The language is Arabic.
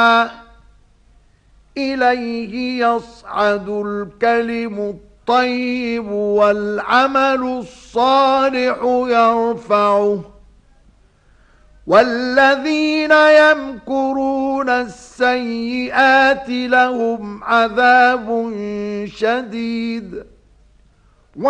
إليه يصعد الكلم الطيب والعمل الصالح يرفعه والذين يمكرون السيئات لهم عذاب شديد